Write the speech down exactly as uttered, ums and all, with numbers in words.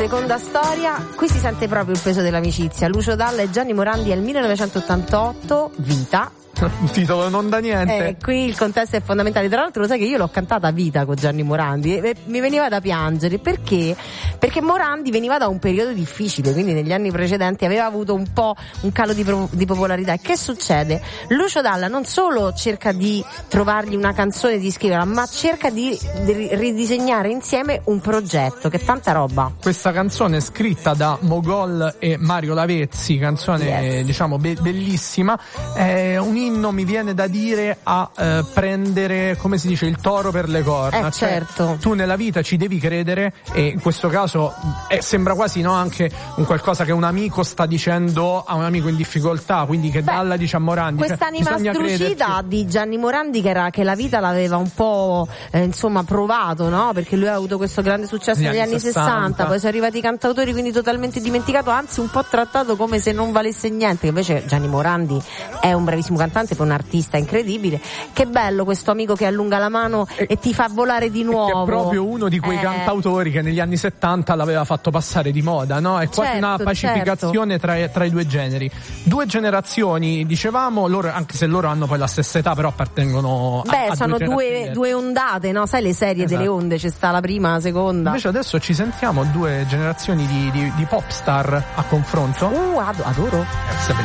seconda storia, qui si sente proprio il peso dell'amicizia. Lucio Dalla e Gianni Morandi al millenovecentottantotto, Vita. Un titolo non da niente. Eh, qui il contesto è fondamentale. Tra l'altro lo sai che io l'ho cantata Vita con Gianni Morandi e mi veniva da piangere. Perché? Perché Morandi veniva da un periodo difficile, quindi negli anni precedenti aveva avuto un po' un calo di, pro- di popolarità. E che succede? Lucio Dalla non solo cerca di trovargli una canzone, di scriverla, ma cerca di, di ridisegnare insieme un progetto, che è tanta roba. Questa canzone è scritta da Mogol e Mario Lavezzi, canzone yes. diciamo be- bellissima, è un inno, mi viene da dire, a eh, prendere, come si dice, il toro per le corna. Eh, cioè, certo. tu nella vita ci devi credere, e in questo caso eh, sembra quasi, no, anche un qualcosa che un amico sta dicendo a un amico in difficoltà, quindi che Beh, Dalla dice a Morandi, quest'anima cioè, strucida di Gianni Morandi, che era che la vita l'aveva un po' eh, insomma provato, no? Perché lui ha avuto questo grande successo negli anni sessanta, poi sono arrivati i cantautori, quindi totalmente dimenticato, anzi un po' trattato come se non valesse niente. Invece Gianni Morandi è un bravissimo cantante, poi un artista incredibile. Che bello questo amico che allunga la mano e, e ti fa volare di nuovo. È proprio uno di quei eh. cantautori che negli anni settanta l'aveva fatto passare di moda, no? È quasi certo, una pacificazione certo. tra, tra i due generi. Due generazioni, dicevamo, loro, anche se loro hanno poi la stessa età, però appartengono a, Beh, a sono due, due, due ondate, no? Sai le serie esatto. delle onde, c'è sta la prima, la seconda. Invece adesso ci sentiamo due generazioni di, di, di pop star a confronto. Uh, adoro. Eh,